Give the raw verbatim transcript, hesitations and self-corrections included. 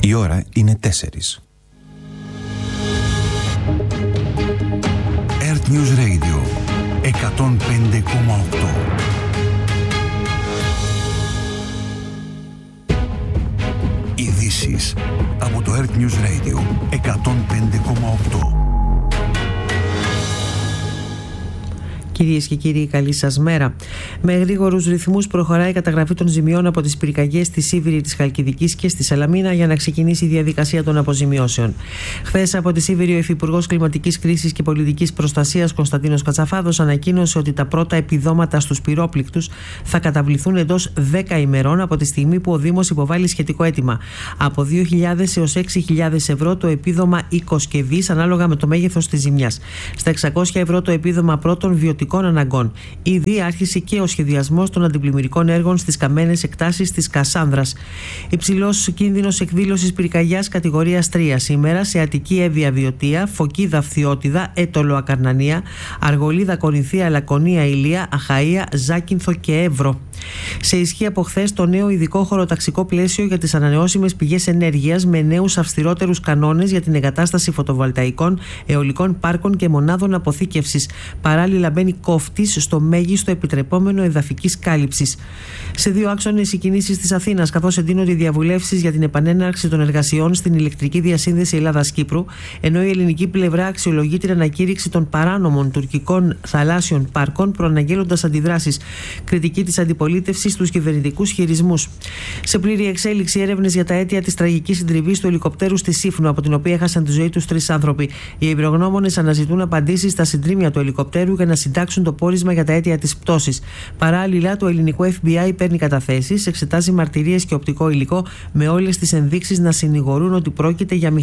Η ώρα είναι τέσσερις. Earth News Radio εκατόν πέντε κόμμα οκτώ. Ειδήσεις από το Earth News Radio εκατόν πέντε κόμμα οκτώ. Κυρίες και κύριοι, καλή σας μέρα. Με γρήγορους ρυθμούς προχωράει η καταγραφή των ζημιών από τις πυρκαγιές στη Σίβηρη της Χαλκιδικής και στη Σαλαμίνα για να ξεκινήσει η διαδικασία των αποζημιώσεων. Χθες από τη Σίβηρη, ο Υφυπουργός Κλιματικής Κρίσης και Πολιτικής Προστασίας Κωνσταντίνος Κατσαφάδος ανακοίνωσε ότι τα πρώτα επιδόματα στους πυρόπληκτους θα καταβληθούν εντός δέκα ημερών από τη στιγμή που ο Δήμος υποβάλλει σχετικό αίτημα. Από δύο χιλιάδες έως έξι χιλιάδες ευρώ το επίδομα οικοσκευής ανάλογα με το μέγεθος της ζημιάς. Στα εξακόσια ευρώ το επίδομα πρώτων βιωτικών αναγκών. Ήδη άρχισε και ο σχεδιασμός των αντιπλημμυρικών έργων στις καμένες εκτάσεις της Κασάνδρας. Υψηλός κίνδυνος εκδήλωσης πυρκαγιάς κατηγορίας τρία σήμερα σε Αττική Εύβοια Βιωτία, Φωκίδα Φθιώτιδα, Έτολο Ακαρνανία, Αργολίδα Κορινθία, Λακωνία Ηλία, Αχαΐα, Ζάκυνθο και Εύρο. Σε ισχύ από χθες το νέο ειδικό χωροταξικό πλαίσιο για τις ανανεώσιμες πηγές ενέργειας με νέους αυστηρότερους κανόνες για την εγκατάσταση φωτοβολταϊκών, αιωλικών πάρκων και μονάδων αποθήκευσης. Παράλληλα μπαίνει κόφτης στο μέγιστο επιτρεπόμενο εδαφικής κάλυψης. Σε δύο άξονες οι κινήσεις της Αθήνας, καθώς εντείνονται οι διαβουλεύσεις για την επανέναρξη των εργασιών στην ηλεκτρική διασύνδεση Ελλάδας-Κύπρου, ενώ η ελληνική πλευρά αξιολογεί την ανακήρυξη των παράνομων τουρκικών θαλάσσιων πάρκων, προαναγγέλλοντας αντιδράσεις. Κριτική της αντιπολίτευσης στους κυβερνητικούς χειρισμούς. Σε πλήρη εξέλιξη έρευνες για τα αίτια της τραγικής συντριβής του ελικοπτέρου στη Σύφνο, από την οποία έχασαν τη ζωή τους τρεις άνθρωποι. Οι εμπειρογνώμονες αναζητούν απαντήσεις στα συντρίμμια του ελικοπτέρου για να συντάξουν το πόρισμα για τα αίτια της πτώσης. Παράλληλα, το ελληνικό Εφ Μπι Άι παίρνει καταθέσεις, εξετάζει μαρτυρίες και οπτικό υλικό με όλες τις ενδείξεις να συνηγορούν ότι πρόκειται για